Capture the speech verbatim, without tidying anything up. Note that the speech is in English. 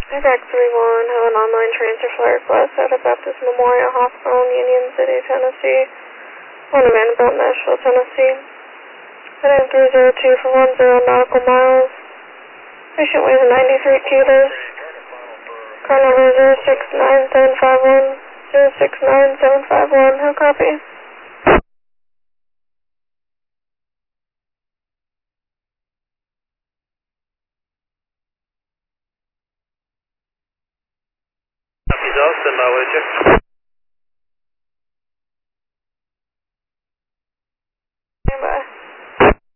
Deck three one, have an online transfer flight request out of Baptist Memorial Hospital in Union City, Tennessee. On a Vanderbilt, Nashville, Tennessee. Heading three zero two for one zero nautical miles. Patient weighs ninety-three kilos. Car number zero six nine seven five one, zero six nine seven five one. How copy? Copy, I'll send my way, check.